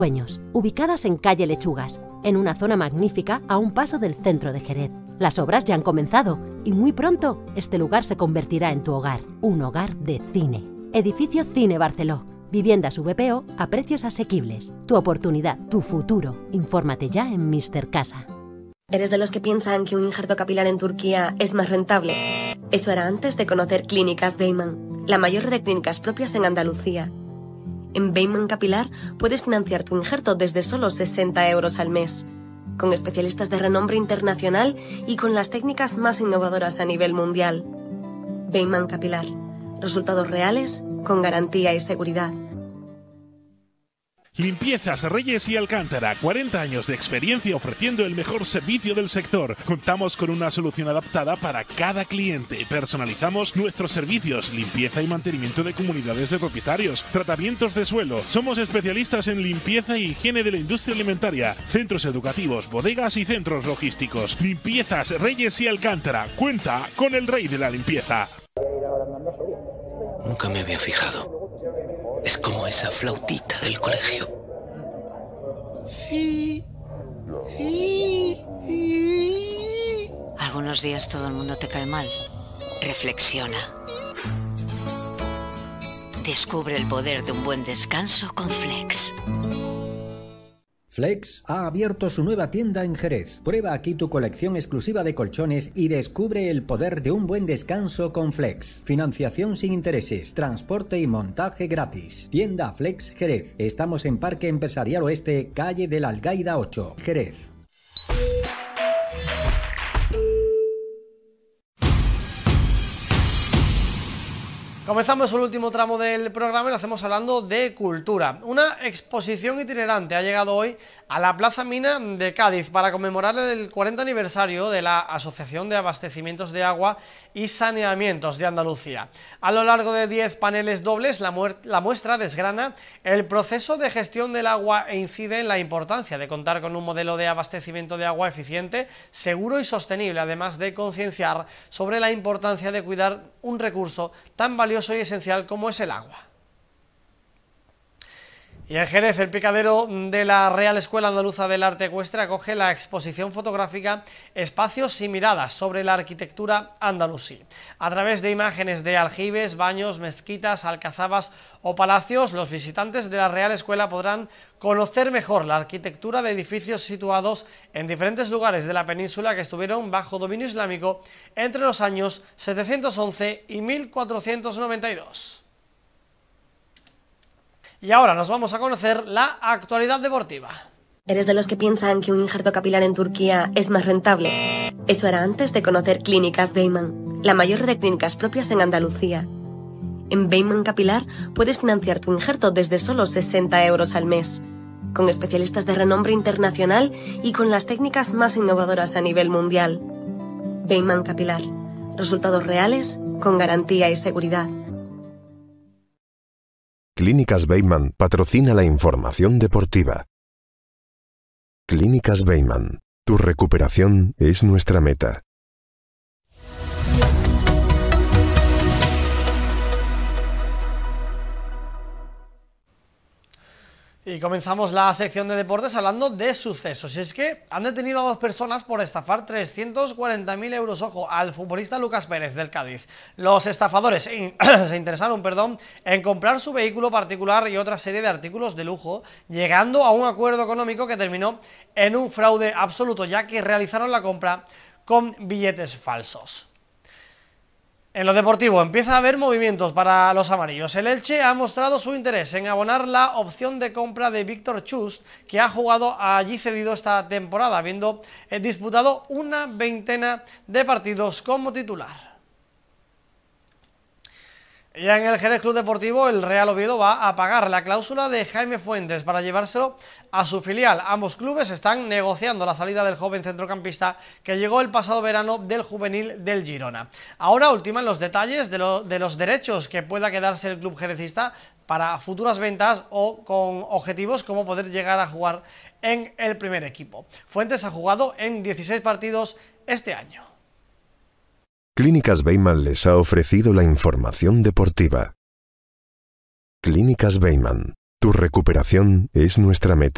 Sueños, ubicadas en calle Lechugas, en una zona magnífica a un paso del centro de Jerez. Las obras ya han comenzado y muy pronto este lugar se convertirá en tu hogar, un hogar de cine. Edificio Cine Barceló, viviendas VPO a precios asequibles. Tu oportunidad, tu futuro. Infórmate ya en Mr. Casa. ¿Eres de los que piensan que un injerto capilar en Turquía es más rentable? Eso era antes de conocer Clínicas Beyman, la mayor red de clínicas propias en Andalucía. En Beyman Capilar puedes financiar tu injerto desde solo 60 euros al mes, con especialistas de renombre internacional y con las técnicas más innovadoras a nivel mundial. Beyman Capilar. Resultados reales, con garantía y seguridad. Limpiezas Reyes y Alcántara, 40 años de experiencia ofreciendo el mejor servicio del sector. Contamos con una solución adaptada para cada cliente. Personalizamos nuestros servicios, limpieza y mantenimiento de comunidades de propietarios, tratamientos de suelo. Somos especialistas en limpieza y higiene de la industria alimentaria, centros educativos, bodegas y centros logísticos. Limpiezas Reyes y Alcántara, cuenta con el rey de la limpieza. Nunca me había fijado. Es como esa flautita del colegio. Algunos días todo el mundo te cae mal. Reflexiona. Descubre el poder de un buen descanso con Flex. Flex ha abierto su nueva tienda en Jerez. Prueba aquí tu colección exclusiva de colchones y descubre el poder de un buen descanso con Flex. Financiación sin intereses, transporte y montaje gratis. Tienda Flex Jerez. Estamos en Parque Empresarial Oeste, calle de la Algaida 8, Jerez. Comenzamos el último tramo del programa y lo hacemos hablando de cultura. Una exposición itinerante ha llegado hoy a la Plaza Mina de Cádiz para conmemorar el 40 aniversario de la Asociación de Abastecimientos de Agua y Saneamientos de Andalucía. A lo largo de 10 paneles dobles, la muestra desgrana el proceso de gestión del agua e incide en la importancia de contar con un modelo de abastecimiento de agua eficiente, seguro y sostenible, además de concienciar sobre la importancia de cuidar un recurso tan valioso y esencial como es el agua. Y en Jerez, el picadero de la Real Escuela Andaluza del Arte Ecuestre acoge la exposición fotográfica Espacios y Miradas sobre la arquitectura andalusí. A través de imágenes de aljibes, baños, mezquitas, alcazabas o palacios, los visitantes de la Real Escuela podrán conocer mejor la arquitectura de edificios situados en diferentes lugares de la península que estuvieron bajo dominio islámico entre los años 711 y 1492. Y ahora nos vamos a conocer la actualidad deportiva. ¿Eres de los que piensan que un injerto capilar en Turquía es más rentable? Eso era antes de conocer Clínicas Beyman, la mayor red de clínicas propias en Andalucía. En Beyman Capilar puedes financiar tu injerto desde solo 60 euros al mes, con especialistas de renombre internacional y con las técnicas más innovadoras a nivel mundial. Beyman Capilar. Resultados reales, con garantía y seguridad. Clínicas Beyman patrocina la información deportiva. Clínicas Beyman. Tu recuperación es nuestra meta. Y comenzamos la sección de deportes hablando de sucesos. Y es que han detenido a 2 personas por estafar 340.000 euros, ojo, al futbolista Lucas Pérez del Cádiz. Los estafadores se interesaron, en comprar su vehículo particular y otra serie de artículos de lujo, llegando a un acuerdo económico que terminó en un fraude absoluto, ya que realizaron la compra con billetes falsos. En lo deportivo empieza a haber movimientos para los amarillos. El Elche ha mostrado su interés en abonar la opción de compra de Víctor Chust, que ha jugado allí cedido esta temporada, habiendo disputado una veintena de partidos como titular. Ya en el Jerez Club Deportivo, el Real Oviedo va a pagar la cláusula de Jaime Fuentes para llevárselo a su filial. Ambos clubes están negociando la salida del joven centrocampista que llegó el pasado verano del juvenil del Girona. Ahora ultiman los detalles de los derechos que pueda quedarse el club jerezista para futuras ventas o con objetivos como poder llegar a jugar en el primer equipo. Fuentes ha jugado en 16 partidos este año. Clínicas Beyman les ha ofrecido la información deportiva. Clínicas Beyman. Tu recuperación es nuestra meta.